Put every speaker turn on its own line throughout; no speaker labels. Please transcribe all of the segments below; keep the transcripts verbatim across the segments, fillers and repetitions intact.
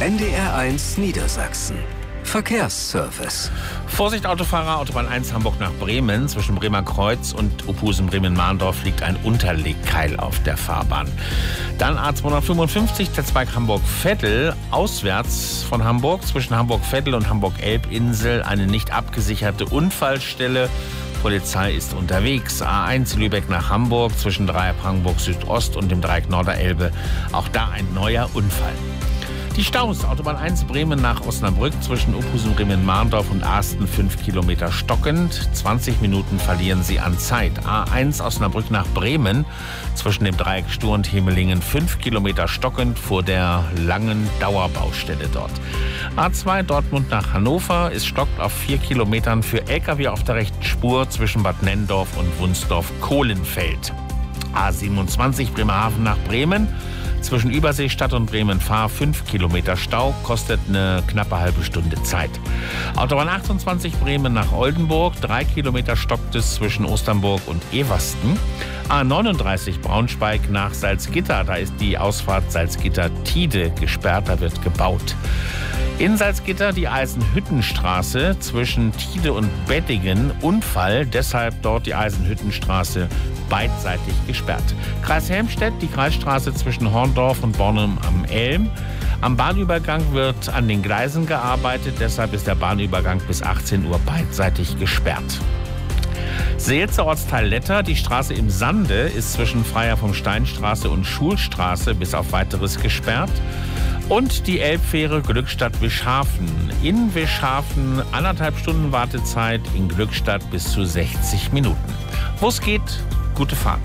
N D R eins Niedersachsen. Verkehrsservice.
Vorsicht Autofahrer, Autobahn eins Hamburg nach Bremen. Zwischen Bremer Kreuz und Opusen-Bremen-Mahndorf liegt ein Unterlegkeil auf der Fahrbahn. Dann A zweihundertfünfundfünfzig, der Zweig Hamburg-Vettel, auswärts von Hamburg, zwischen Hamburg-Vettel und Hamburg-Elbinsel eine nicht abgesicherte Unfallstelle. Polizei ist unterwegs. A eins Lübeck nach Hamburg, zwischen Dreieck Hamburg Südost und dem Dreieck Norderelbe. Auch da ein neuer Unfall. Die Staus, Autobahn eins Bremen nach Osnabrück, zwischen Opusen-Bremen-Mahndorf und Asten fünf Kilometer stockend. zwanzig Minuten verlieren Sie an Zeit. A eins Osnabrück nach Bremen, zwischen dem Dreieck Stur und Hemelingen fünf Kilometer stockend vor der langen Dauerbaustelle dort. A zwei Dortmund nach Hannover, ist stockt auf vier Kilometern für L K W auf der rechten Spur zwischen Bad Nenndorf und Wunsdorf-Kohlenfeld. A siebenundzwanzig Bremerhaven nach Bremen, zwischen Überseestadt und Bremen-Fahr fünf Kilometer Stau, kostet eine knappe halbe Stunde Zeit. Autobahn achtundzwanzig Bremen nach Oldenburg, drei Kilometer stockt es zwischen Osternburg und Eversten. A neununddreißig Braunschweig nach Salzgitter, da ist die Ausfahrt Salzgitter-Tide gesperrt, da wird gebaut. In Salzgitter die Eisenhüttenstraße zwischen Tide und Bettingen, Unfall, deshalb dort die Eisenhüttenstraße beidseitig gesperrt. Kreis Helmstedt, die Kreisstraße zwischen Horndorf und Bornem am Elm. Am Bahnübergang wird an den Gleisen gearbeitet, deshalb ist der Bahnübergang bis achtzehn Uhr beidseitig gesperrt. Seelze Ortsteil Letter, die Straße im Sande ist zwischen Freier vom Steinstraße und Schulstraße bis auf weiteres gesperrt. Und die Elbfähre Glückstadt-Wischhafen. In Wischhafen anderthalb Stunden Wartezeit, in Glückstadt bis zu sechzig Minuten. Wo es geht, gute Fahrt.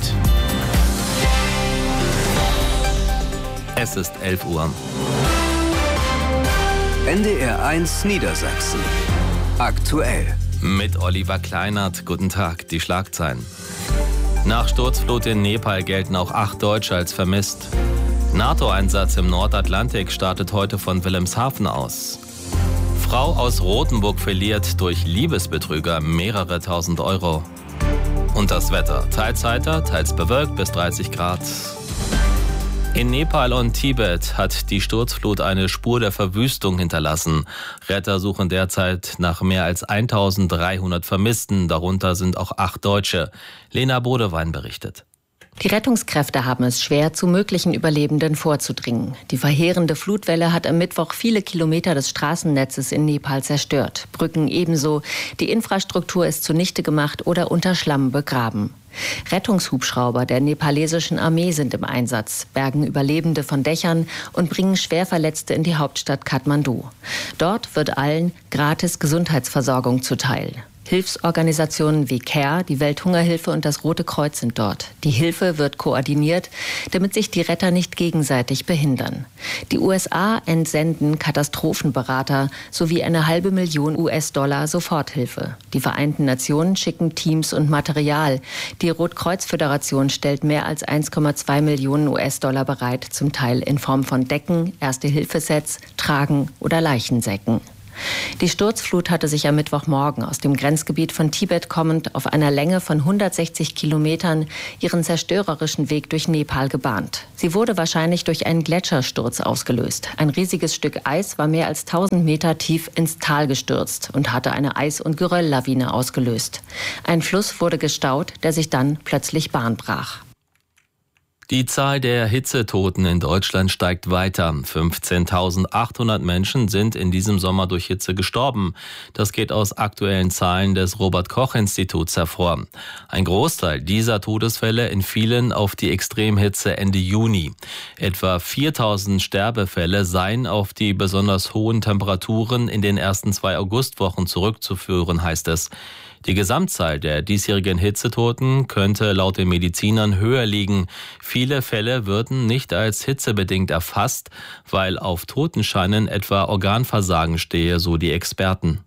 Es ist elf Uhr.
N D R eins Niedersachsen. Aktuell.
Mit Oliver Kleinert. Guten Tag, die Schlagzeilen. Nach Sturzflut in Nepal gelten auch acht Deutsche als vermisst. NATO-Einsatz im Nordatlantik startet heute von Wilhelmshaven aus. Frau aus Rothenburg verliert durch Liebesbetrüger mehrere tausend Euro. Und das Wetter. Teils heiter, teils bewölkt bis dreißig Grad. In Nepal und Tibet hat die Sturzflut eine Spur der Verwüstung hinterlassen. Retter suchen derzeit nach mehr als eintausenddreihundert Vermissten. Darunter sind auch acht Deutsche. Lena Bodewein berichtet.
Die Rettungskräfte haben es schwer, zu möglichen Überlebenden vorzudringen. Die verheerende Flutwelle hat am Mittwoch viele Kilometer des Straßennetzes in Nepal zerstört. Brücken ebenso. Die Infrastruktur ist zunichte gemacht oder unter Schlamm begraben. Rettungshubschrauber der nepalesischen Armee sind im Einsatz, bergen Überlebende von Dächern und bringen Schwerverletzte in die Hauptstadt Kathmandu. Dort wird allen gratis Gesundheitsversorgung zuteil. Hilfsorganisationen wie CARE, die Welthungerhilfe und das Rote Kreuz sind dort. Die Hilfe wird koordiniert, damit sich die Retter nicht gegenseitig behindern. Die U S A entsenden Katastrophenberater sowie eine halbe Million U S-Dollar Soforthilfe. Die Vereinten Nationen schicken Teams und Material. Die Rotkreuz-Föderation stellt mehr als eins Komma zwei Millionen U S-Dollar bereit, zum Teil in Form von Decken, Erste-Hilfe-Sets, Tragen oder Leichensäcken. Die Sturzflut hatte sich am Mittwochmorgen aus dem Grenzgebiet von Tibet kommend auf einer Länge von hundertsechzig Kilometern ihren zerstörerischen Weg durch Nepal gebahnt. Sie wurde wahrscheinlich durch einen Gletschersturz ausgelöst. Ein riesiges Stück Eis war mehr als tausend Meter tief ins Tal gestürzt und hatte eine Eis- und Gerölllawine ausgelöst. Ein Fluss wurde gestaut, der sich dann plötzlich Bahn brach.
Die Zahl der Hitzetoten in Deutschland steigt weiter. fünfzehntausendachthundert Menschen sind in diesem Sommer durch Hitze gestorben. Das geht aus aktuellen Zahlen des Robert-Koch-Instituts hervor. Ein Großteil dieser Todesfälle entfielen auf die Extremhitze Ende Juni. Etwa viertausend Sterbefälle seien auf die besonders hohen Temperaturen in den ersten zwei Augustwochen zurückzuführen, heißt es. Die Gesamtzahl der diesjährigen Hitzetoten könnte laut den Medizinern höher liegen. Viele Fälle würden nicht als hitzebedingt erfasst, weil auf Totenscheinen etwa Organversagen stehe, so die Experten.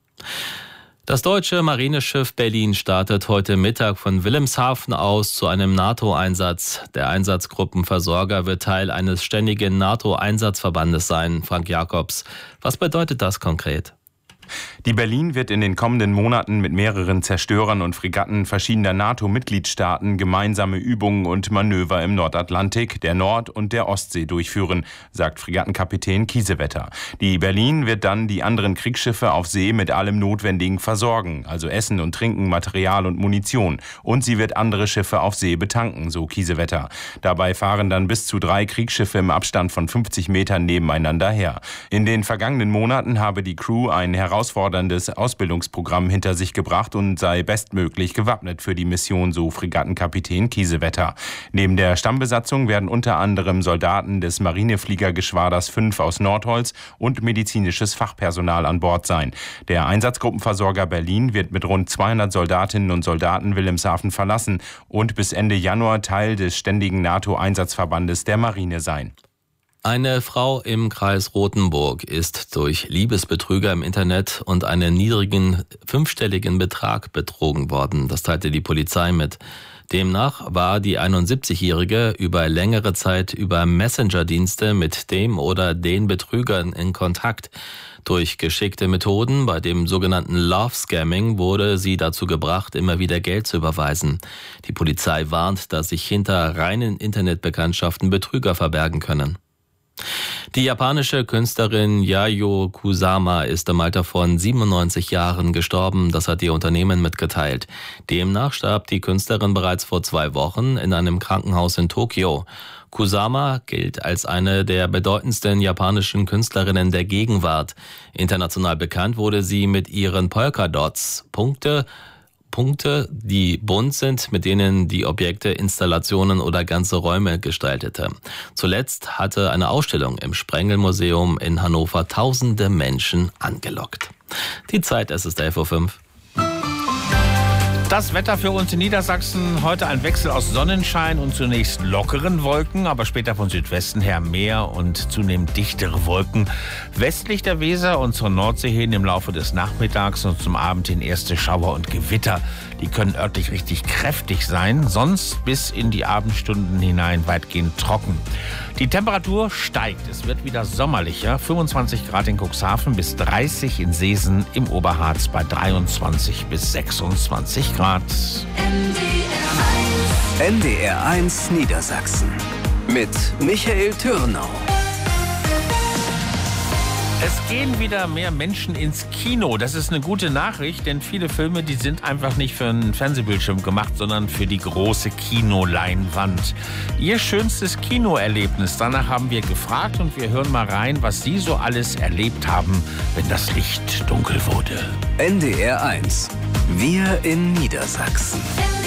Das deutsche Marineschiff Berlin startet heute Mittag von Wilhelmshaven aus zu einem NATO-Einsatz. Der Einsatzgruppenversorger wird Teil eines ständigen NATO-Einsatzverbandes sein, Frank Jacobs. Was bedeutet das konkret?
Die Berlin wird in den kommenden Monaten mit mehreren Zerstörern und Fregatten verschiedener NATO-Mitgliedstaaten gemeinsame Übungen und Manöver im Nordatlantik, der Nord- und der Ostsee durchführen, sagt Fregattenkapitän Kiesewetter. Die Berlin wird dann die anderen Kriegsschiffe auf See mit allem Notwendigen versorgen, also Essen und Trinken, Material und Munition. Und sie wird andere Schiffe auf See betanken, so Kiesewetter. Dabei fahren dann bis zu drei Kriegsschiffe im Abstand von fünfzig Metern nebeneinander her. In den vergangenen Monaten habe die Crew ein herausforderndes Ausbildungsprogramm hinter sich gebracht und sei bestmöglich gewappnet für die Mission, so Fregattenkapitän Kiesewetter. Neben der Stammbesatzung werden unter anderem Soldaten des Marinefliegergeschwaders fünf aus Nordholz und medizinisches Fachpersonal an Bord sein. Der Einsatzgruppenversorger Berlin wird mit rund zweihundert Soldatinnen und Soldaten Wilhelmshaven verlassen und bis Ende Januar Teil des ständigen NATO-Einsatzverbandes der Marine sein.
Eine Frau im Kreis Rothenburg ist durch Liebesbetrüger im Internet und einen niedrigen fünfstelligen Betrag betrogen worden. Das teilte die Polizei mit. Demnach war die einundsiebzigjährige über längere Zeit über Messenger-Dienste mit dem oder den Betrügern in Kontakt. Durch geschickte Methoden bei dem sogenannten Love-Scamming wurde sie dazu gebracht, immer wieder Geld zu überweisen. Die Polizei warnt, dass sich hinter reinen Internetbekanntschaften Betrüger verbergen können. Die japanische Künstlerin Yayoi Kusama ist im Alter von siebenundneunzig Jahren gestorben, das hat ihr Unternehmen mitgeteilt. Demnach starb die Künstlerin bereits vor zwei Wochen in einem Krankenhaus in Tokio. Kusama gilt als eine der bedeutendsten japanischen Künstlerinnen der Gegenwart. International bekannt wurde sie mit ihren Polka-Dots, Punkte, Punkte, die bunt sind, mit denen die Objekte, Installationen oder ganze Räume gestaltete. Zuletzt hatte eine Ausstellung im Sprengelmuseum in Hannover tausende Menschen angelockt. Die Zeit, es ist elf Uhr fünf.
Das Wetter für uns in Niedersachsen. Heute ein Wechsel aus Sonnenschein und zunächst lockeren Wolken, aber später von Südwesten her mehr und zunehmend dichtere Wolken. Westlich der Weser und zur Nordsee hin im Laufe des Nachmittags und zum Abend hin erste Schauer und Gewitter. Die können örtlich richtig kräftig sein, sonst bis in die Abendstunden hinein weitgehend trocken. Die Temperatur steigt, es wird wieder sommerlicher. fünfundzwanzig Grad in Cuxhaven bis dreißig in Seesen, im Oberharz bei dreiundzwanzig bis sechsundzwanzig Grad.
N D R eins Niedersachsen mit Michael Türnau.
Es gehen wieder mehr Menschen ins Kino. Das ist eine gute Nachricht, denn viele Filme, die sind einfach nicht für einen Fernsehbildschirm gemacht, sondern für die große Kinoleinwand. Ihr schönstes Kinoerlebnis, danach haben wir gefragt und wir hören mal rein, was Sie so alles erlebt haben, wenn das Licht dunkel wurde.
N D R eins. Wir in Niedersachsen.